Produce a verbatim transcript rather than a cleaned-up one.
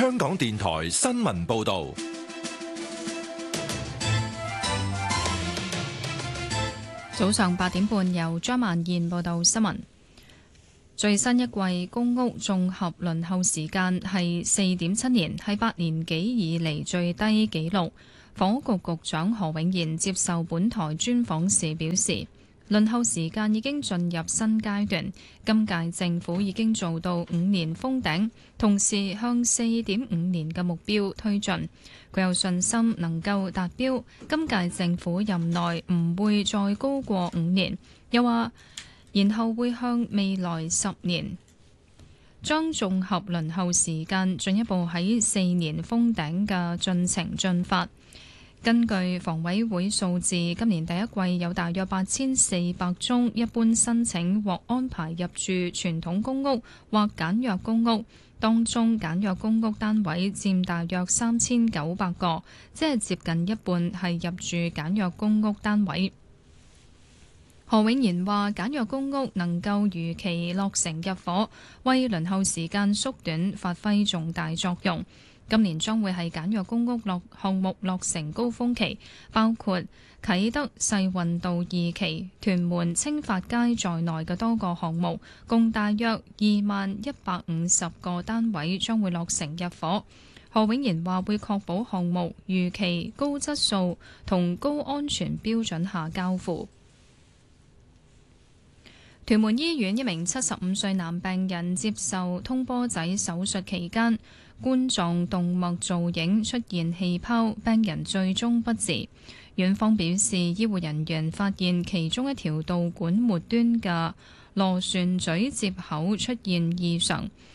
香港電台新聞報道。 早上八點半，由張曼燕報道新聞。最新一季公屋綜合輪候時間係四點七年，係八年幾以嚟最低紀錄。房屋局局長何永賢接受本台專訪時表示，輪候時間已經進入新階段，今屆政府已經做到五年封頂，同時向四點五年嘅目標推進。佢有信心能夠達標，今屆政府任內唔會再高過五年。又話，然後會向未來十年將綜合輪候時間進一步喺四年封頂嘅進程進發。根據房委會數字，今年第一季有大約八千四百宗一般申請獲安排入住傳統公屋或簡約公屋，當中簡約公屋單位佔大約三千九百個，即係接近一半係入住簡約公屋單位。何永賢話：簡約公屋能夠如期落成入伙，為輪候時間縮短發揮重大作用。今年將會係簡約公屋落項目落成高峰期，包括啟德世運道二期、屯門青發街在內嘅多個項目，共大約二萬一百五十個單位將會落成入伙。何永賢話會確保項目如期、高質素同高安全標準下交付。屯門醫院一名七十五歲男病人接受通波仔手術期間，冠狀動脈造影出現氣泡，病人最終不治。院方表示，醫護人員發現其中一條導管末端嘅螺旋錐接口出現異常，